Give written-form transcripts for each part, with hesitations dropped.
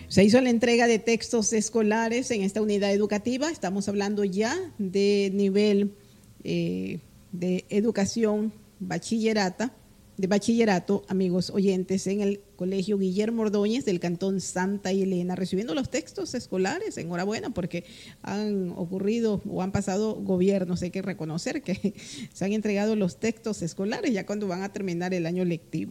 Se hizo la entrega de textos escolares en esta unidad educativa. Estamos hablando ya de nivel de educación de bachillerato, amigos oyentes, en el Colegio Guillermo Ordóñez del Cantón Santa Elena, recibiendo los textos escolares. Enhorabuena, porque han ocurrido o han pasado gobiernos, hay que reconocer que se han entregado los textos escolares ya cuando van a terminar el año lectivo.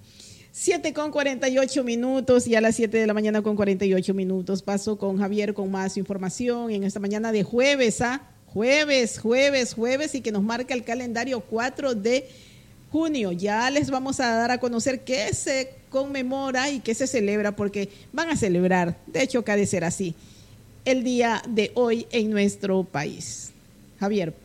7:48, y a las 7 de la mañana con 48 minutos. Paso con Javier con más información en esta mañana de jueves, jueves, y que nos marca el calendario 4 de junio. Ya les vamos a dar a conocer qué se conmemora y qué se celebra, porque van a celebrar, de hecho, que ha de ser así, el día de hoy en nuestro país. Javier.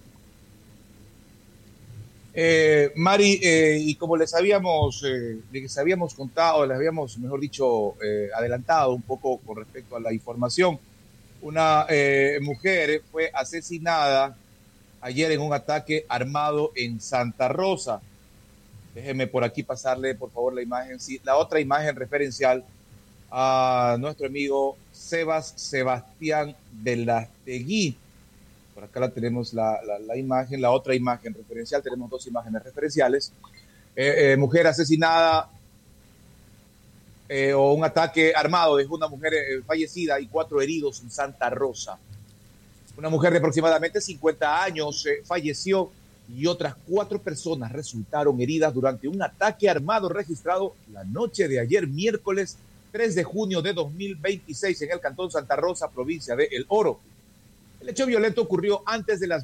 Mari, y como les habíamos contado, les habíamos, mejor dicho, adelantado un poco con respecto a la información, una mujer fue asesinada ayer en un ataque armado en Santa Rosa. Déjeme por aquí pasarle, por favor, la imagen, sí, la otra imagen referencial a nuestro amigo Sebastián Velastegui. Por acá la tenemos la imagen, la otra imagen referencial. Tenemos dos imágenes referenciales. Mujer asesinada o un ataque armado dejó una mujer fallecida y 4 heridos en Santa Rosa. Una mujer de aproximadamente 50 años falleció y otras 4 personas resultaron heridas durante un ataque armado registrado la noche de ayer, miércoles 3 de junio de 2026, en el Cantón Santa Rosa, provincia de El Oro. El hecho violento ocurrió antes de las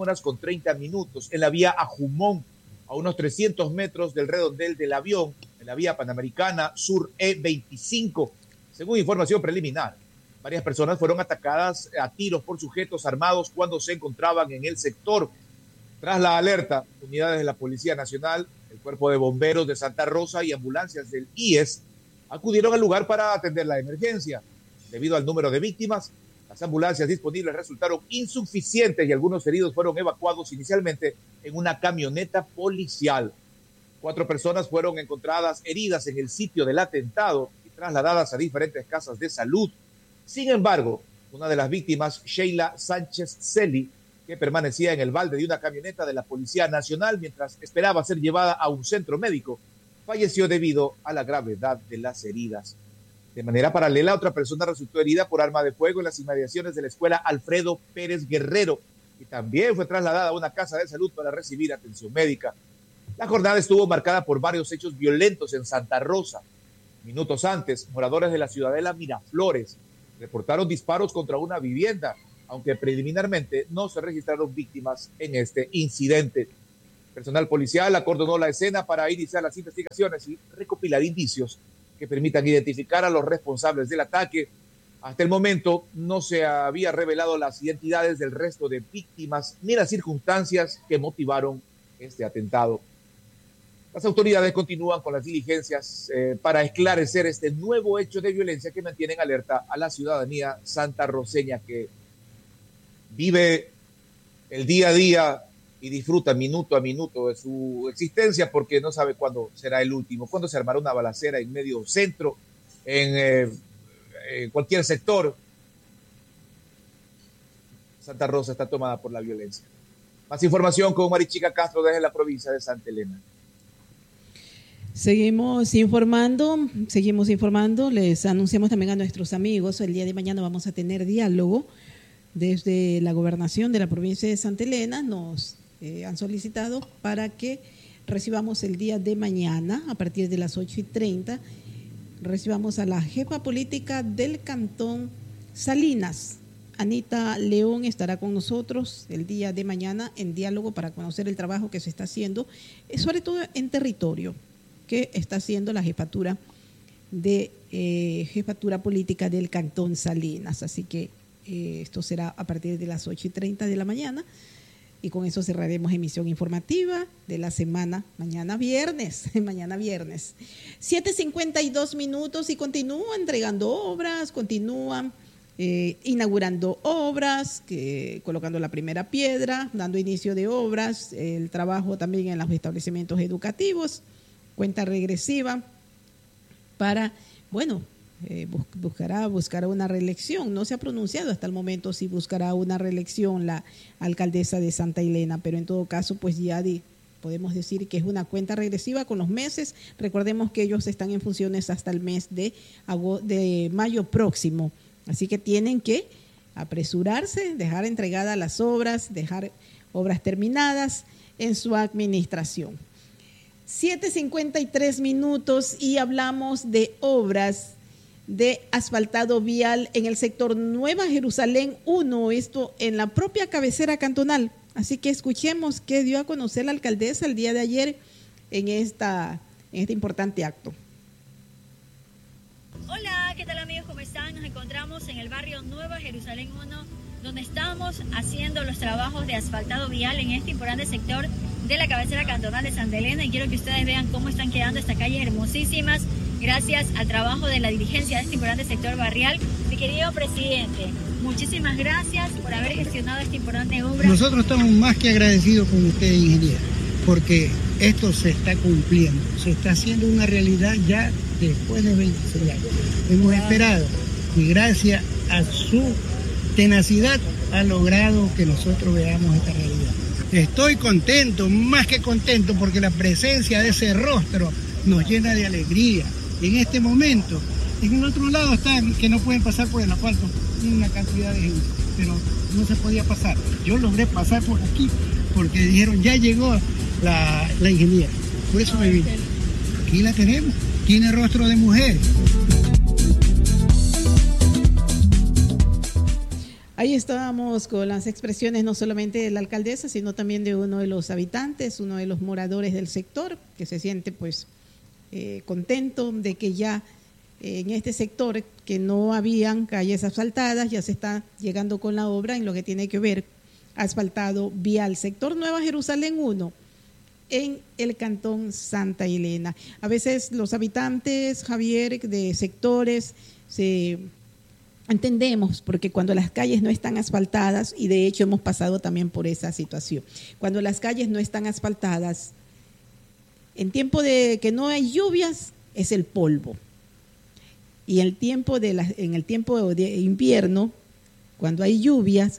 21:30 en la vía Ajumón, a unos 300 metros del redondel del avión, en la vía Panamericana Sur E25. Según información preliminar, varias personas fueron atacadas a tiros por sujetos armados cuando se encontraban en el sector. Tras la alerta, unidades de la Policía Nacional, el Cuerpo de Bomberos de Santa Rosa y ambulancias del IES acudieron al lugar para atender la emergencia. Debido al número de víctimas, las ambulancias disponibles resultaron insuficientes y algunos heridos fueron evacuados inicialmente en una camioneta policial. 4 personas fueron encontradas heridas en el sitio del atentado y trasladadas a diferentes casas de salud. Sin embargo, una de las víctimas, Sheila Sánchez Celi, que permanecía en el balde de una camioneta de la Policía Nacional mientras esperaba ser llevada a un centro médico, falleció debido a la gravedad de las heridas. De manera paralela, otra persona resultó herida por arma de fuego en las inmediaciones de la escuela Alfredo Pérez Guerrero y también fue trasladada a una casa de salud para recibir atención médica. La jornada estuvo marcada por varios hechos violentos en Santa Rosa. Minutos antes, moradores de la ciudadela Miraflores reportaron disparos contra una vivienda, aunque preliminarmente no se registraron víctimas en este incidente. Personal policial acordonó la escena para iniciar las investigaciones y recopilar indicios que permitan identificar a los responsables del ataque. Hasta el momento no se había revelado las identidades del resto de víctimas ni las circunstancias que motivaron este atentado. Las autoridades continúan con las diligencias para esclarecer este nuevo hecho de violencia que mantiene en alerta a la ciudadanía santarroceña, que vive el día a día y disfruta minuto a minuto de su existencia, porque no sabe cuándo será el último, cuándo se armará una balacera en medio centro, en cualquier sector. Santa Rosa está tomada por la violencia. Más información con Marichica Castro desde la provincia de Santa Elena. Seguimos informando, les anunciamos también a nuestros amigos, el día de mañana vamos a tener diálogo desde la gobernación de la provincia de Santa Elena. Nos han solicitado para que recibamos el día de mañana a partir de las 8:30, recibamos a la jefa política del Cantón Salinas. Anita León estará con nosotros el día de mañana en diálogo para conocer el trabajo que se está haciendo, sobre todo en territorio, que está haciendo la jefatura política del Cantón Salinas. Así que esto será a partir de las 8:30 de la mañana y con eso cerraremos emisión informativa de la semana mañana viernes. 7:52 y continúan entregando obras, continúan inaugurando obras, colocando la primera piedra, dando inicio de obras, el trabajo también en los establecimientos educativos, cuenta regresiva para, buscará una reelección. No se ha pronunciado hasta el momento si buscará una reelección la alcaldesa de Santa Elena, pero en todo caso, pues ya podemos decir que es una cuenta regresiva con los meses. Recordemos que ellos están en funciones hasta el mes de mayo próximo, así que tienen que apresurarse, dejar entregadas las obras, dejar obras terminadas en su administración. 7:53 y hablamos de obras de asfaltado vial en el sector Nueva Jerusalén 1, esto en la propia cabecera cantonal. Así que escuchemos qué dio a conocer la alcaldesa el día de ayer en este importante acto. Hola, ¿qué tal amigos? ¿Cómo están? Nos encontramos en el barrio Nueva Jerusalén 1, donde estamos haciendo los trabajos de asfaltado vial en este importante sector de la cabecera cantonal de Santa Elena, y quiero que ustedes vean cómo están quedando estas calles hermosísimas gracias al trabajo de la dirigencia de este importante sector barrial. Mi querido presidente, muchísimas gracias por haber gestionado esta importante obra. Nosotros estamos más que agradecidos con usted, ingeniera, porque esto se está cumpliendo, se está haciendo una realidad ya después de 26 años. Hemos esperado y gracias a su tenacidad ha logrado que nosotros veamos esta realidad. Estoy contento, más que contento, porque la presencia de ese rostro nos llena de alegría. En este momento, en el otro lado están que no pueden pasar por el asfalto, una cantidad de gente, pero no se podía pasar. Yo logré pasar por aquí, porque dijeron, ya llegó la ingeniera. Por eso me vine. Aquí la tenemos, tiene rostro de mujer. Ahí estábamos con las expresiones no solamente de la alcaldesa, sino también de uno de los habitantes, uno de los moradores del sector, que se siente pues contento de que ya en este sector que no habían calles asfaltadas, ya se está llegando con la obra en lo que tiene que ver asfaltado vial. Sector Nueva Jerusalén 1, en el cantón Santa Elena. A veces los habitantes, Javier, de sectores entendemos, porque cuando las calles no están asfaltadas, y de hecho hemos pasado también por esa situación, cuando las calles no están asfaltadas, en tiempo de que no hay lluvias, es el polvo. Y en el tiempo de invierno, cuando hay lluvias,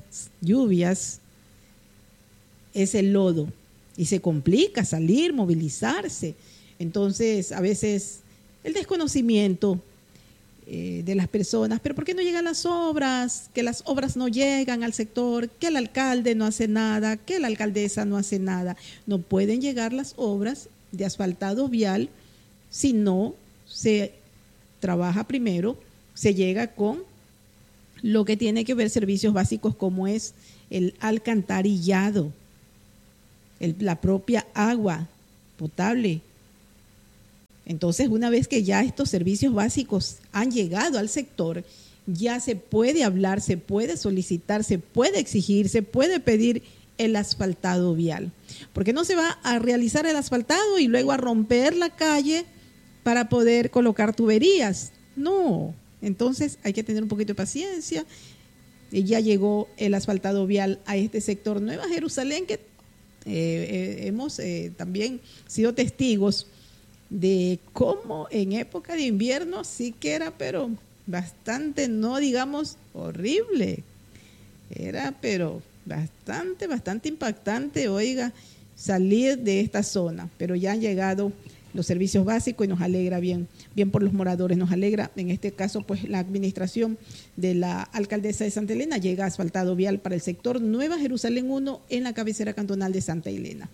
es el lodo. Y se complica salir, movilizarse. Entonces, a veces, el desconocimiento de las personas, pero ¿por qué no llegan las obras? Que las obras no llegan al sector, que el alcalde no hace nada, que la alcaldesa no hace nada. No pueden llegar las obras de asfaltado vial si no se trabaja primero, se llega con lo que tiene que ver servicios básicos como es el alcantarillado, la propia agua potable. Entonces, una vez que ya estos servicios básicos han llegado al sector, ya se puede hablar, se puede solicitar, se puede exigir, se puede pedir el asfaltado vial. Porque no se va a realizar el asfaltado y luego a romper la calle para poder colocar tuberías. No. Entonces, hay que tener un poquito de paciencia. Y ya llegó el asfaltado vial a este sector Nueva Jerusalén, que hemos también sido testigos de cómo en época de invierno sí que era, pero bastante, no digamos horrible, era pero bastante impactante, oiga, salir de esta zona, pero ya han llegado los servicios básicos y nos alegra bien por los moradores, nos alegra, en este caso pues la administración de la alcaldesa de Santa Elena llega asfaltado vial para el sector Nueva Jerusalén 1 en la cabecera cantonal de Santa Elena.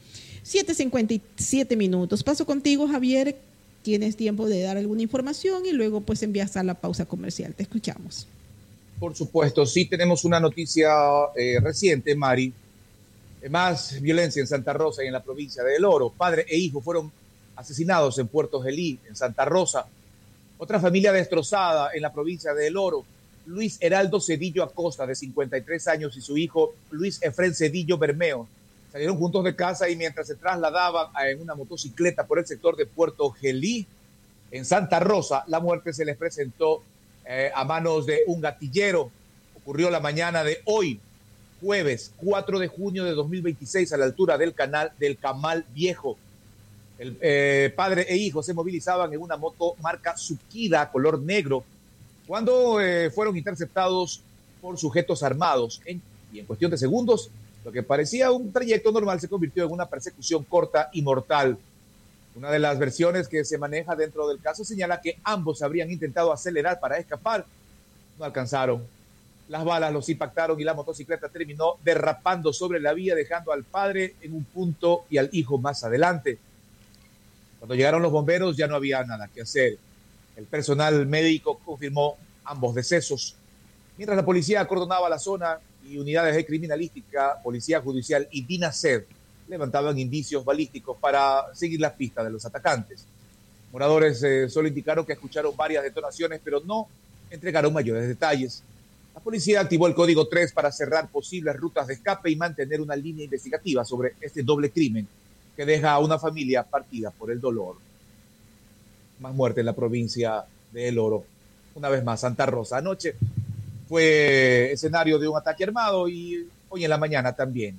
7:57. Paso contigo, Javier, tienes tiempo de dar alguna información y luego pues envías a la pausa comercial, te escuchamos. Por supuesto, sí tenemos una noticia reciente, Mari. Más violencia en Santa Rosa y en la provincia de El Oro. Padre e hijo fueron asesinados en Puerto Gelí, en Santa Rosa. Otra familia destrozada en la provincia de El Oro. Luis Heraldo Cedillo Acosta, de 53 años, y su hijo Luis Efrén Cedillo Bermeo salieron juntos de casa y mientras se trasladaban en una motocicleta por el sector de Puerto Gelí, en Santa Rosa, la muerte se les presentó a manos de un gatillero. Ocurrió la mañana de hoy, jueves 4 de junio de 2026, a la altura del canal del Camal Viejo. El padre e hijo se movilizaban en una moto marca Tsukida, color negro, cuando fueron interceptados por sujetos armados y en cuestión de segundos, lo que parecía un trayecto normal se convirtió en una persecución corta y mortal. Una de las versiones que se maneja dentro del caso señala que ambos habrían intentado acelerar para escapar. No alcanzaron. Las balas los impactaron y la motocicleta terminó derrapando sobre la vía, dejando al padre en un punto y al hijo más adelante. Cuando llegaron los bomberos ya no había nada que hacer. El personal médico confirmó ambos decesos. Mientras la policía acordonaba la zona y unidades de criminalística, policía judicial y DINASED levantaban indicios balísticos para seguir las pistas de los atacantes. Moradores solo indicaron que escucharon varias detonaciones, pero no entregaron mayores detalles. La policía activó el código 3 para cerrar posibles rutas de escape y mantener una línea investigativa sobre este doble crimen que deja a una familia partida por el dolor. Más muerte en la provincia de El Oro. Una vez más, Santa Rosa. Anoche fue escenario de un ataque armado y hoy en la mañana también.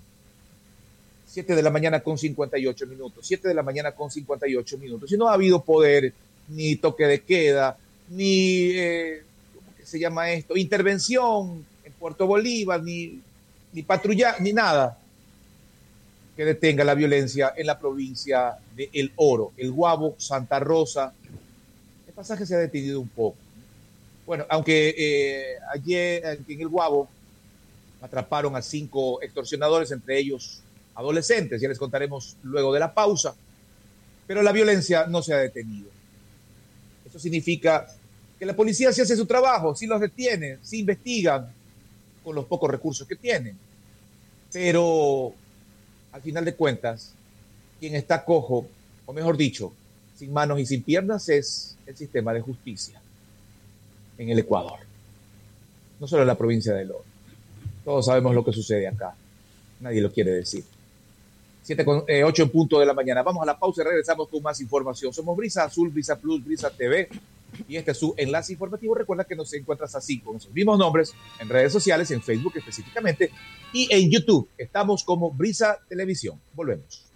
7 de la mañana con 58 minutos. 7 de la mañana con 58 minutos. Y no ha habido poder, ni toque de queda, ni, ¿cómo que se llama esto? Intervención en Puerto Bolívar, ni patrulla, ni nada que detenga la violencia en la provincia de El Oro, El Guabo, Santa Rosa. El pasaje se ha detenido un poco. Bueno, aunque ayer en El Guabo atraparon a 5 extorsionadores, entre ellos adolescentes, ya les contaremos luego de la pausa, pero la violencia no se ha detenido. Eso significa que la policía sí hace su trabajo, sí los detiene, sí investigan con los pocos recursos que tienen, pero al final de cuentas, quien está cojo, o mejor dicho, sin manos y sin piernas, es el sistema de justicia en el Ecuador, no solo en la provincia de El Oro. Todos sabemos lo que sucede acá, nadie lo quiere decir. 8 en punto de la mañana. Vamos a la pausa y regresamos con más información. Somos Brisa Azul, Brisa Plus, Brisa TV y este es su enlace informativo. Recuerda que nos encuentras así con esos mismos nombres en redes sociales, en Facebook específicamente y en YouTube. Estamos como Brisa Televisión. Volvemos.